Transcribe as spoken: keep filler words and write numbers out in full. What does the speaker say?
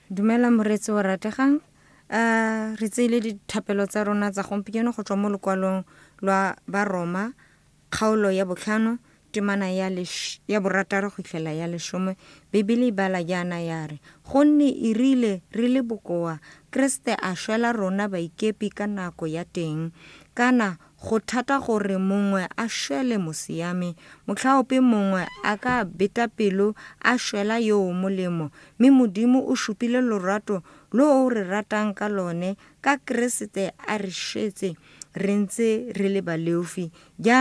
Dumela moretsi wa rategang. Uh, re tseile dithapelo tsa rona tsa gompieno go tswa mo lekwalong lwa Baroma kgaolo ya botlhano temana ya, ya borataro go fitlhela ya lesome. Bibele e bala jaana ya re, gonne e rile re le bokoa Kriste a shwela rona baikepi ka nako ya teng, kana go thata gore mongwe a shwele mosiame, motlhaope mongwe a ka beta pelo a shwela yo molemo, mme Modimo o šupile lorato lo o re ratang ka lone ka Kriste a re šetse re ntse re le baleofi.